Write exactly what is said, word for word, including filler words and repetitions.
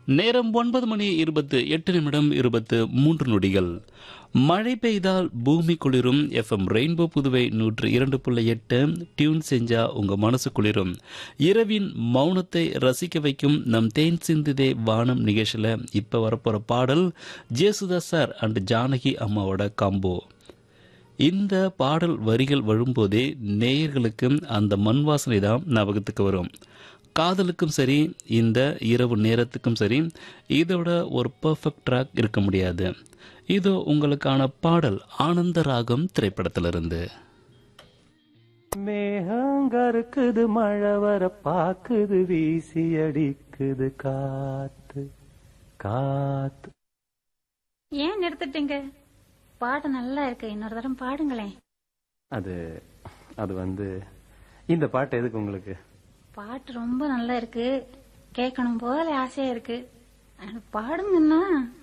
நேரம் ஒன்பது மணி இருபத்து எட்டு நிமிடம் இருபத்து மூன்று நொடிகள். மழை பெய்தால் பூமி குளிரும். எஃப்எம் ரெயின்போ புதுவை நூற்று இரண்டு புள்ளி எட்டு டியூன் செஞ்சா உங்க மனசு குளிரும். இரவின் மௌனத்தை ரசிக்க வைக்கும் நம் தேன் சிந்துதே வானம் நிகழ்ச்சியில இப்ப வரப்போற பாடல் ஜேசுதாஸ் சார் அண்ட் ஜானகி அம்மாவோட காம்போ. இந்த பாடல் வரிகள் வரும்போதே நேயர்களுக்கு அந்த மண் வாசனை தான் ஞாபகத்துக்கு வரும். காதலுக்கும் சரி, இந்த இரவு நேரத்துக்கும் சரி, இதோட ஒரு பெர்ஃபெக்ட் ட்ராக் இருக்க முடியாது. இதோ உங்களுக்கான பாடல் ஆனந்த ராகம் திரைப்படத்திலிருந்து. மேகங்கருக்குது, மழை வர பாக்குது, வீசி அடிக்குது காத்து காத்து. ஏன் நிறுத்திட்டீங்க? பாட்டு நல்லா இருக்கு, இன்னொரு தரம் பாடுங்களேன். அது அது வந்து இந்த பாட்டு எதுக்கு உங்களுக்கு? பாட்டு ரொம்ப நல்லா இருக்கு, கேட்கணும் போல ஆசையா இருக்கு. பாடுங்கன்னா